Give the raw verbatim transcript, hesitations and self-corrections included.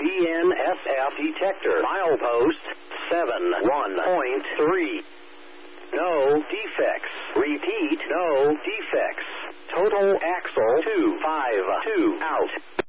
N S F detector. Milepost seven one point three. No defects. Repeat, no defects. Total axle two five two out.